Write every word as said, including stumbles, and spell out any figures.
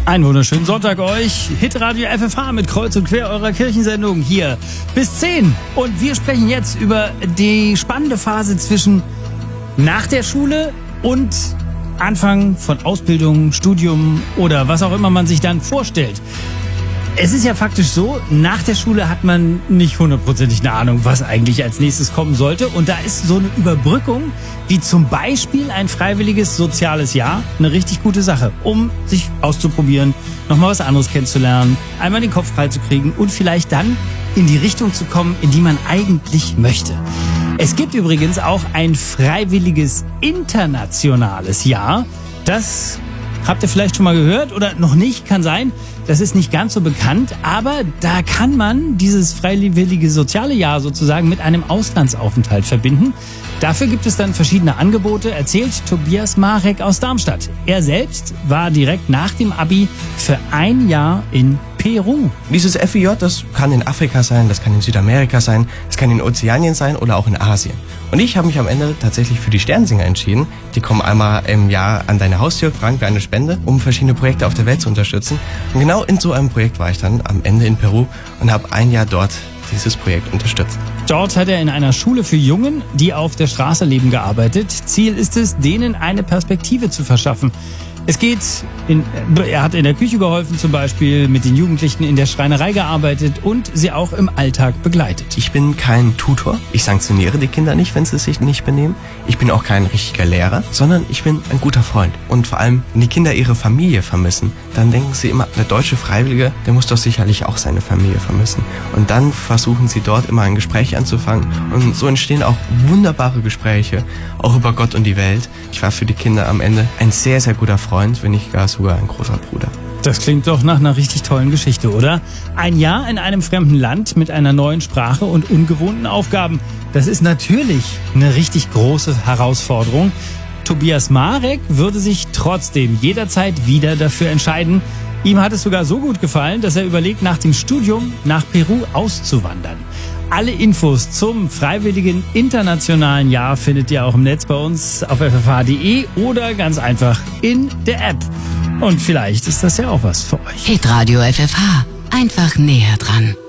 Einen wunderschönen Sonntag euch. Hitradio F F H mit Kreuz und Quer eurer Kirchensendung hier bis zehn. Und wir sprechen jetzt über die spannende Phase zwischen nach der Schule und Anfang von Ausbildung, Studium oder was auch immer man sich dann vorstellt. Es ist ja faktisch so, nach der Schule hat man nicht hundertprozentig eine Ahnung, was eigentlich als nächstes kommen sollte. Und da ist so eine Überbrückung, wie zum Beispiel ein freiwilliges soziales Jahr, eine richtig gute Sache, um sich auszuprobieren, nochmal was anderes kennenzulernen, einmal den Kopf frei zu kriegen und vielleicht dann in die Richtung zu kommen, in die man eigentlich möchte. Es gibt übrigens auch ein freiwilliges internationales Jahr. Das habt ihr vielleicht schon mal gehört oder noch nicht, kann sein. Das ist nicht ganz so bekannt, aber da kann man dieses freiwillige soziale Jahr sozusagen mit einem Auslandsaufenthalt verbinden. Dafür gibt es dann verschiedene Angebote, erzählt Tobias Marek aus Darmstadt. Er selbst war direkt nach dem Abi für ein Jahr in Peru. Dieses F I J, das kann in Afrika sein, das kann in Südamerika sein, das kann in Ozeanien sein oder auch in Asien. Und ich habe mich am Ende tatsächlich für die Sternsinger entschieden. Die kommen einmal im Jahr an deine Haustür, fragen für eine Spende, um verschiedene Projekte auf der Welt zu unterstützen. Und genau in so einem Projekt war ich dann am Ende in Peru und habe ein Jahr dort dieses Projekt unterstützt. Dort hat er in einer Schule für Jungen, die auf der Straße leben, gearbeitet. Ziel ist es, denen eine Perspektive zu verschaffen. Es geht, in, er hat in der Küche geholfen zum Beispiel, mit den Jugendlichen in der Schreinerei gearbeitet und sie auch im Alltag begleitet. Ich bin kein Tutor, ich sanktioniere die Kinder nicht, wenn sie sich nicht benehmen. Ich bin auch kein richtiger Lehrer, sondern ich bin ein guter Freund. Und vor allem, wenn die Kinder ihre Familie vermissen, dann denken sie immer, der deutsche Freiwillige, der muss doch sicherlich auch seine Familie vermissen. Und dann versuchen sie dort immer ein Gespräch anzufangen und so entstehen auch wunderbare Gespräche, auch über Gott und die Welt. Ich war für die Kinder am Ende ein sehr, sehr guter Freund. wenn nicht gar sogar ein großer Bruder. Das klingt doch nach einer richtig tollen Geschichte, oder? Ein Jahr in einem fremden Land mit einer neuen Sprache und ungewohnten Aufgaben. Das ist natürlich eine richtig große Herausforderung. Tobias Marek würde sich trotzdem jederzeit wieder dafür entscheiden. Ihm hat es sogar so gut gefallen, dass er überlegt, nach dem Studium nach Peru auszuwandern. Alle Infos zum freiwilligen internationalen Jahr findet ihr auch im Netz bei uns auf f f h punkt d e oder ganz einfach in der App. Und vielleicht ist das ja auch was für euch. Hitradio F F H. Einfach näher dran.